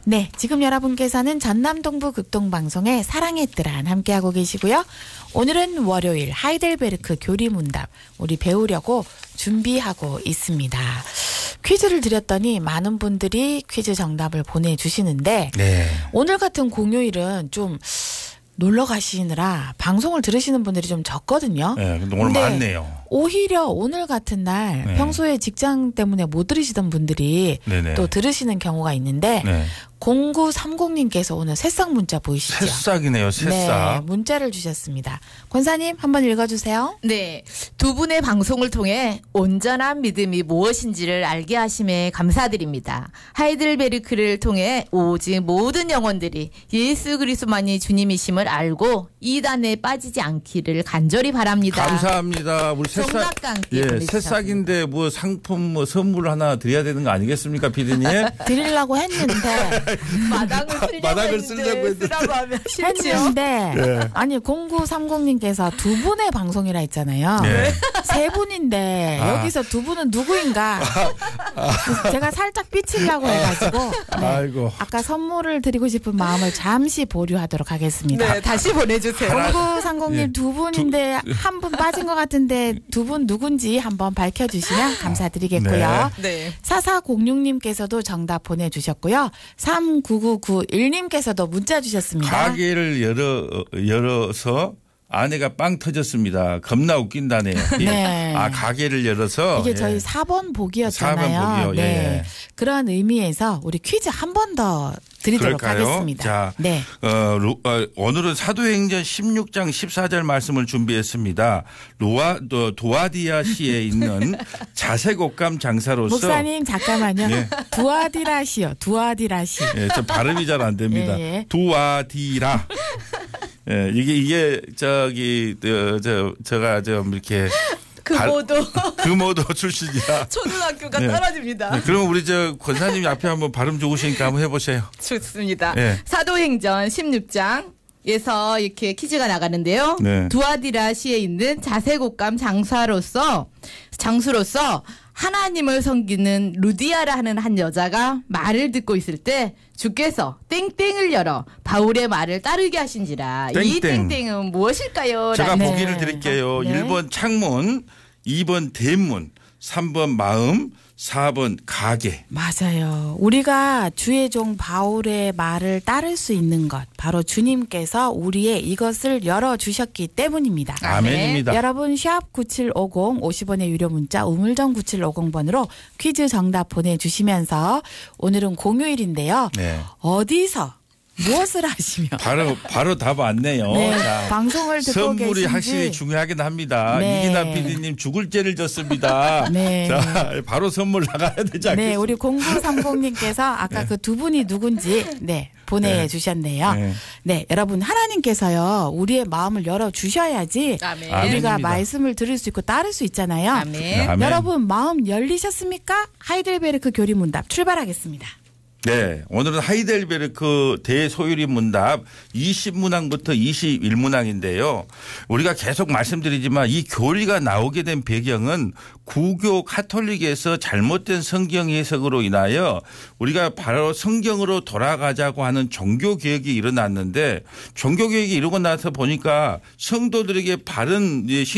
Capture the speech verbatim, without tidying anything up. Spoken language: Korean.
네, 지금 여러분께서는 전남동부 극동방송의 사랑의 뜰안 함께하고 계시고요. 오늘은 월요일 하이델베르크 교리문답 우리 배우려고 준비하고 있습니다. 퀴즈를 드렸더니 많은 분들이 퀴즈 정답을 보내주시는데 네. 오늘 같은 공휴일은 좀 놀러 가시느라 방송을 들으시는 분들이 좀 적거든요. 네, 근데 오늘 많네요. 오히려 오늘 같은 날 네. 평소에 직장 때문에 못 들으시던 분들이 네네. 또 들으시는 경우가 있는데 네. 공구삼공님께서 오늘 새싹 문자 보이시죠? 새싹이네요. 새싹. 네, 문자를 주셨습니다. 권사님 한번 읽어주세요. 네, 두 분의 방송을 통해 온전한 믿음이 무엇인지를 알게 하심에 감사드립니다. 하이델베르크를 통해 오직 모든 영혼들이 예수 그리스도만이 주님이심을 알고 이단에 빠지지 않기를 간절히 바랍니다. 감사합니다. 우리 새싹. 정락강께 예, 보내주셨습니다. 새싹인데 뭐 상품 뭐 선물 하나 드려야 되는 거 아니겠습니까, 피디님? 드리려고 했는데 마당을 쓰려고 마당을 했는데 쓰려고 했는데. 쓰라고 하면 싫지요. 했는데 네. 아니 공구삼공님께서 두 분의 방송이라 했잖아요. 네. 세 분인데 아. 여기서 두 분은 누구인가? 제가 살짝 삐치려고 해가지고 네. 아이고. 아까 선물을 드리고 싶은 마음을 잠시 보류하도록 하겠습니다. 네, 다시 보내주세요. 공구삼공님 예. 두 분인데 한 분 빠진 것 같은데 두 분 누군지 한번 밝혀주시면 감사드리겠고요. 네. 사사공육님께서도 정답 보내주셨고요. 삼구구구일님께서도 문자 주셨습니다. 가게를 열어 열어서 아내가 빵 터졌습니다. 겁나 웃긴다네요. 예. 네. 아, 가게를 열어서 이게 예. 저희 사 번 복이었잖아요. 사 번 복이요. 네. 예. 그런 의미에서 우리 퀴즈 한 번 더 드리도록 그럴까요? 하겠습니다. 자, 네. 어, 로, 어, 오늘은 사도행전 십육 장 십사 절 말씀을 준비했습니다. 로아, 도, 도아디아시에 있는 자색옷감 장사로서 목사님 잠깐만요. 예. 두아디라시요. 두아디라시. 예, 저 발음이 잘 안 됩니다. 예, 예. 두아디라. 예, 이게 이게 저기 저, 저 제가 좀 이렇게 금오도 금오도 출신이라. 초등학교가 네. 떨어집니다. 네, 그럼 우리 저 권사님이 앞에 한번 발음 좋으시니까 한번 해보세요. 좋습니다. 네. 사도행전 십육 장에서 이렇게 퀴즈가 나가는데요. 네. 두아디라시에 있는 자색옷감 장사로서 장수로서 하나님을 섬기는 루디아라 하는 한 여자가 말을 듣고 있을 때 주께서 땡땡을 열어 바울의 말을 따르게 하신지라. 이 땡땡. 땡땡은 무엇일까요? 제가 네. 보기를 드릴게요. 네. 일 번 창문, 이 번 대문, 삼 번 마음, 사 번 가게. 맞아요. 우리가 주의 종 바울의 말을 따를 수 있는 것 바로 주님께서 우리의 이것을 열어주셨기 때문입니다. 아멘입니다. 여러분 샵 구칠오공 오십 원의 유료 문자 우물정 구칠오공번으로 퀴즈 정답 보내주시면서 오늘은 공휴일인데요. 네. 어디서 무엇을 하시며 바로 바로 답 왔네요. 네, 자, 방송을 듣고 선물이 계신지 확실히 중요하긴 합니다. 네. 이기나 피디님 죽을 죄를 졌습니다. 네. 자, 바로 선물 나가야 되지 않겠습니까? 네, 우리 공구삼공님께서 아까 네. 그 두 분이 누군지 네 보내주셨네요. 네. 네, 여러분 하나님께서요 우리의 마음을 열어 주셔야지 아멘. 우리가 아멘입니다. 말씀을 들을 수 있고 따를 수 있잖아요. 아멘. 네, 아멘. 여러분 마음 열리셨습니까? 하이델베르크 교리문답 출발하겠습니다. 네, 오늘은 하이델베르크 대소유리 문답 이십 문항부터 이십일 문항인데요. 우리가 계속 말씀드리지만 이 교리가 나오게 된 배경은 구교 카톨릭에서 잘못된 성경 해석으로 인하여 우리가 바로 성경으로 돌아가자고 하는 종교 개혁이 일어났는데 종교 개혁이 이루고 나서 보니까 성도들에게 바른